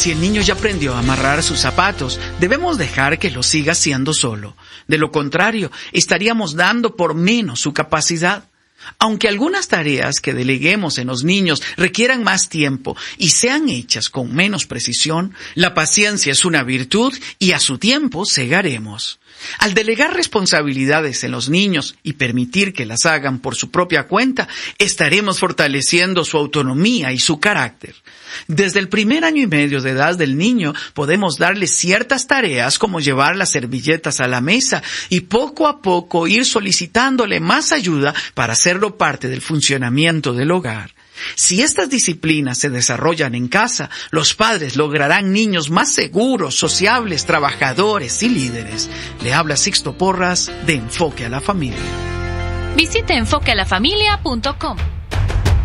Si el niño ya aprendió a amarrar sus zapatos, debemos dejar que lo siga haciendo solo. De lo contrario, estaríamos dando por menos su capacidad. Aunque algunas tareas que deleguemos en los niños requieran más tiempo y sean hechas con menos precisión, la paciencia es una virtud y a su tiempo segaremos. Al delegar responsabilidades en los niños y permitir que las hagan por su propia cuenta, estaremos fortaleciendo su autonomía y su carácter. Desde el primer año y medio de edad del niño podemos darle ciertas tareas como llevar las servilletas a la mesa y poco a poco ir solicitándole más ayuda para hacerlo parte del funcionamiento del hogar. Si estas disciplinas se desarrollan en casa, los padres lograrán niños más seguros, sociables, trabajadores y líderes. Le habla Sixto Porras de Enfoque a la Familia. Visite enfoquealafamilia.com.